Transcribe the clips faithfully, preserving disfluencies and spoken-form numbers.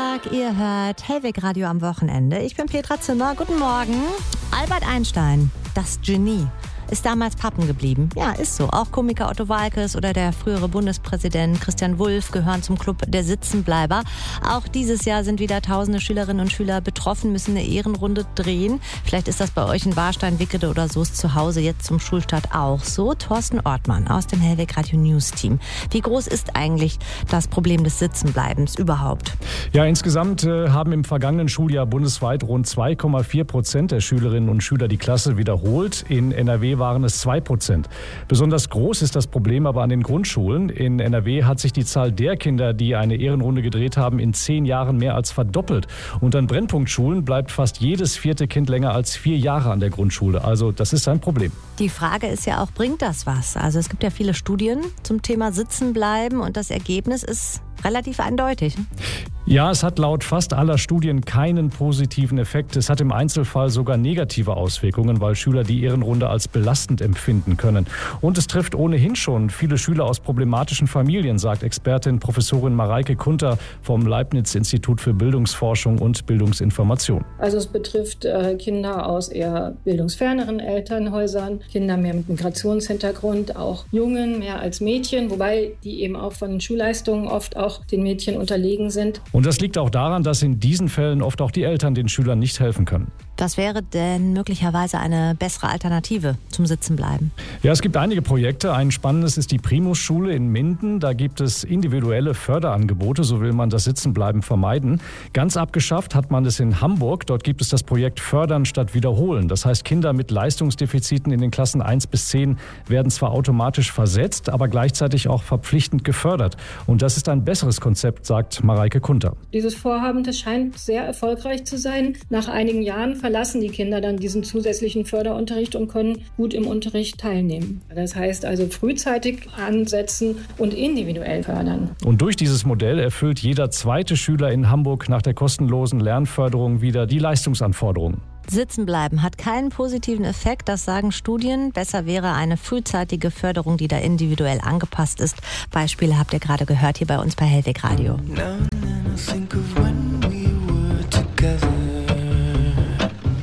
Dienstag, ihr hört Hellweg Radio am Wochenende. Ich bin Petra Zimmer, guten Morgen. Albert Einstein, das Genie, ist damals Pappen geblieben. Ja, ist so. Auch Komiker Otto Waalkes oder der frühere Bundespräsident Christian Wulff gehören zum Club der Sitzenbleiber. Auch dieses Jahr sind wieder tausende Schülerinnen und Schüler betroffen, müssen eine Ehrenrunde drehen. Vielleicht ist das bei euch in Warstein, Wickede oder Soest zu Hause jetzt zum Schulstart auch so. Thorsten Ortmann aus dem Hellweg Radio News Team. Wie groß ist eigentlich das Problem des Sitzenbleibens überhaupt? Ja, insgesamt äh, haben im vergangenen Schuljahr bundesweit rund zwei Komma vier Prozent der Schülerinnen und Schüler die Klasse wiederholt. In N R W waren es zwei Prozent. Besonders groß ist das Problem aber an den Grundschulen. In N R W hat sich die Zahl der Kinder, die eine Ehrenrunde gedreht haben, in zehn Jahren mehr als verdoppelt. Und an Brennpunktschulen bleibt fast jedes vierte Kind länger als vier Jahre an der Grundschule. Also das ist ein Problem. Die Frage ist ja auch, bringt das was? Also es gibt ja viele Studien zum Thema Sitzenbleiben und das Ergebnis ist relativ eindeutig. Ja, es hat laut fast aller Studien keinen positiven Effekt. Es hat im Einzelfall sogar negative Auswirkungen, weil Schüler die Ehrenrunde als belastend empfinden können. Und es trifft ohnehin schon viele Schüler aus problematischen Familien, sagt Expertin Professorin Mareike Kunter vom Leibniz-Institut für Bildungsforschung und Bildungsinformation. Also es betrifft äh, Kinder aus eher bildungsferneren Elternhäusern, Kinder mehr mit Migrationshintergrund, auch Jungen mehr als Mädchen, wobei die eben auch von Schulleistungen oft auch den Mädchen unterlegen sind. Und das liegt auch daran, dass in diesen Fällen oft auch die Eltern den Schülern nicht helfen können. Was wäre denn möglicherweise eine bessere Alternative zum Sitzenbleiben? Ja, es gibt einige Projekte. Ein spannendes ist die Primus-Schule in Minden. Da gibt es individuelle Förderangebote, so will man das Sitzenbleiben vermeiden. Ganz abgeschafft hat man es in Hamburg. Dort gibt es das Projekt Fördern statt Wiederholen. Das heißt, Kinder mit Leistungsdefiziten in den Klassen eins bis zehn werden zwar automatisch versetzt, aber gleichzeitig auch verpflichtend gefördert. Und das ist ein besseres Konzept, sagt Mareike Kunter. Dieses Vorhaben, das scheint sehr erfolgreich zu sein. Nach einigen Jahren verlassen die Kinder dann diesen zusätzlichen Förderunterricht und können gut im Unterricht teilnehmen. Das heißt also frühzeitig ansetzen und individuell fördern. Und durch dieses Modell erfüllt jeder zweite Schüler in Hamburg nach der kostenlosen Lernförderung wieder die Leistungsanforderungen. Sitzenbleiben hat keinen positiven Effekt, das sagen Studien. Besser wäre eine frühzeitige Förderung, die da individuell angepasst ist. Beispiele habt ihr gerade gehört hier bei uns bei Hellweg Radio.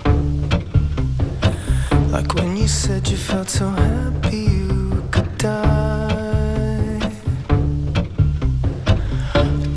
Like when you said you felt so happy you could die.